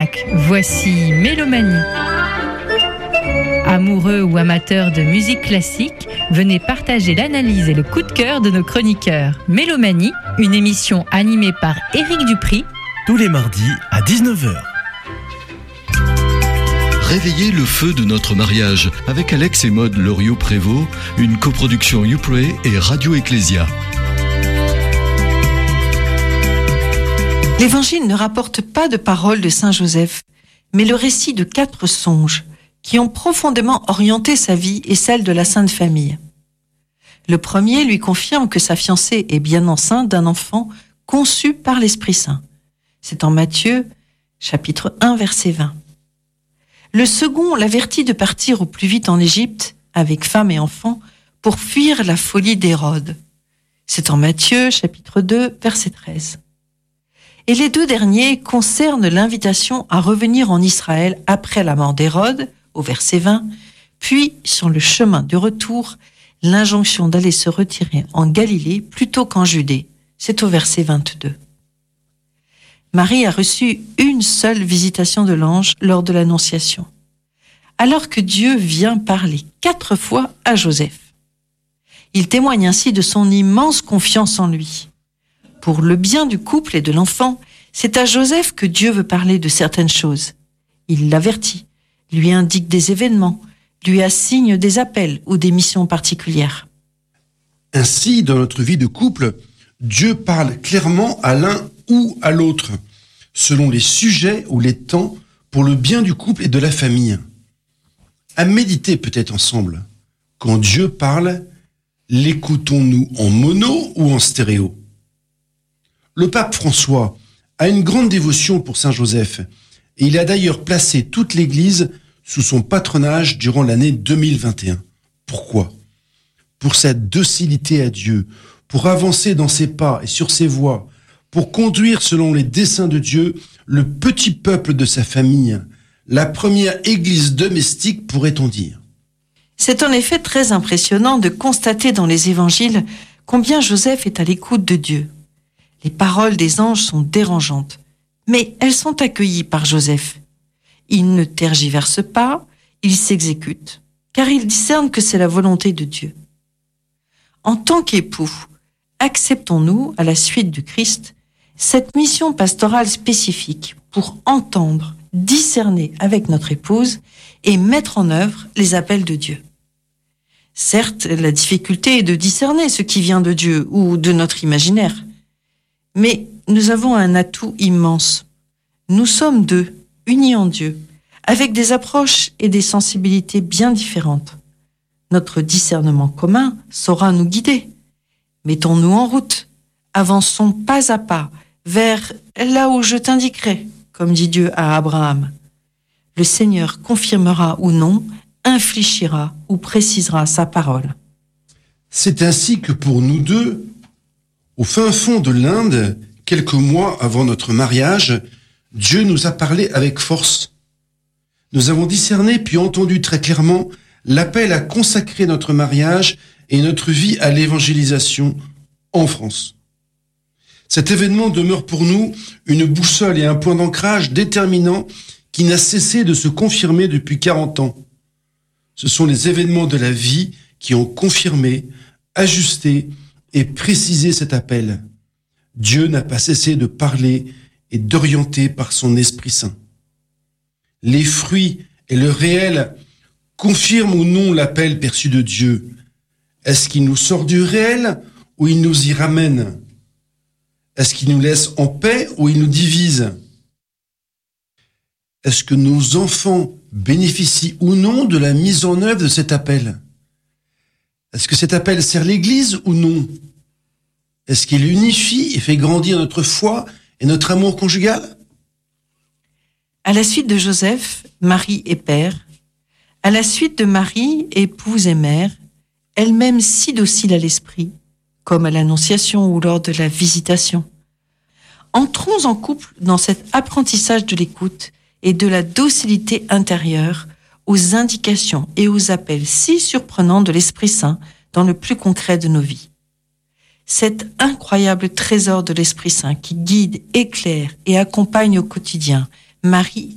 Pâques, voici Mélomanie. Amoureux ou amateurs de musique classique, venez partager l'analyse et le coup de cœur de nos chroniqueurs. Mélomanie, une émission animée par Éric Dupri, tous les mardis à 19h. Réveillez le feu de notre mariage avec Alex et Maud Loriot-Prévost, une coproduction YouPray et Radio Ecclésia. L'Évangile ne rapporte pas de paroles de Saint Joseph, mais le récit de 4 songes qui ont profondément orienté sa vie et celle de la Sainte Famille. Le premier lui confirme que sa fiancée est bien enceinte d'un enfant conçu par l'Esprit Saint. C'est en Matthieu, chapitre 1, verset 20. Le second l'avertit de partir au plus vite en Égypte, avec femme et enfants, pour fuir la folie d'Hérode. C'est en Matthieu, chapitre 2, verset 13. Et les 2 derniers concernent l'invitation à revenir en Israël après la mort d'Hérode, au verset 20, puis, sur le chemin du retour, l'injonction d'aller se retirer en Galilée plutôt qu'en Judée. C'est au verset 22. Marie a reçu une seule visitation de l'ange lors de l'Annonciation, alors que Dieu vient parler 4 fois à Joseph. Il témoigne ainsi de son immense confiance en lui. Pour le bien du couple et de l'enfant, c'est à Joseph que Dieu veut parler de certaines choses. Il l'avertit, lui indique des événements, lui assigne des appels ou des missions particulières. Ainsi, dans notre vie de couple, Dieu parle clairement à l'un ou à l'autre, selon les sujets ou les temps, pour le bien du couple et de la famille. À méditer peut-être ensemble. Quand Dieu parle, l'écoutons-nous en mono ou en stéréo ? Le pape François a une grande dévotion pour Saint Joseph et il a d'ailleurs placé toute l'Église sous son patronage durant l'année 2021. Pourquoi ? Pour sa docilité à Dieu, pour avancer dans ses pas et sur ses voies, pour conduire selon les desseins de Dieu le petit peuple de sa famille, la première Église domestique, pourrait-on dire. C'est en effet très impressionnant de constater dans les évangiles combien Joseph est à l'écoute de Dieu. Les paroles des anges sont dérangeantes, mais elles sont accueillies par Joseph. Il ne tergiverse pas, il s'exécute, car il discerne que c'est la volonté de Dieu. En tant qu'époux, acceptons-nous, à la suite du Christ, cette mission pastorale spécifique pour entendre, discerner avec notre épouse et mettre en œuvre les appels de Dieu. Certes, la difficulté est de discerner ce qui vient de Dieu ou de notre imaginaire. Mais nous avons un atout immense. Nous sommes 2, unis en Dieu, avec des approches et des sensibilités bien différentes. Notre discernement commun saura nous guider. Mettons-nous en route, avançons pas à pas vers là où je t'indiquerai, comme dit Dieu à Abraham. Le Seigneur confirmera ou non, infléchira ou précisera sa parole. C'est ainsi que pour nous 2, au fin fond de l'Inde, quelques mois avant notre mariage, Dieu nous a parlé avec force. Nous avons discerné puis entendu très clairement l'appel à consacrer notre mariage et notre vie à l'évangélisation en France. Cet événement demeure pour nous une boussole et un point d'ancrage déterminant qui n'a cessé de se confirmer depuis 40 ans. Ce sont les événements de la vie qui ont confirmé, ajusté et précisé cet appel. Dieu n'a pas cessé de parler et d'orienter par son Esprit Saint. Les fruits et le réel confirment ou non l'appel perçu de Dieu. Est-ce qu'il nous sort du réel ou il nous y ramène ? Est-ce qu'il nous laisse en paix ou il nous divise ? Est-ce que nos enfants bénéficient ou non de la mise en œuvre de cet appel ? Est-ce que cet appel sert l'Église ou non ? Est-ce qu'il unifie et fait grandir notre foi et notre amour conjugal ? À la suite de Joseph, Marie est père. À la suite de Marie, épouse et mère, elle-même si docile à l'esprit, comme à l'Annonciation ou lors de la Visitation. Entrons en couple dans cet apprentissage de l'écoute et de la docilité intérieure aux indications et aux appels si surprenants de l'Esprit Saint dans le plus concret de nos vies. Cet incroyable trésor de l'Esprit Saint qui guide, éclaire et accompagne au quotidien Marie